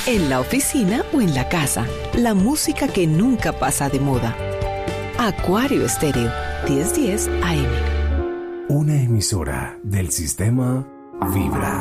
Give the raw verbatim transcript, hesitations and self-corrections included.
en la oficina o en la casa. La música que nunca pasa de moda. Acuario Estéreo, diez diez A M. Una emisora del sistema Vibra.